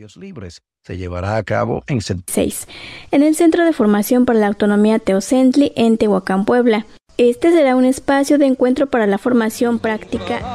Horarios libres. Se llevará a cabo en 6. En el Centro de Formación para la Autonomía Teocentli en Tehuacán, Puebla. Este será un espacio de encuentro para la formación práctica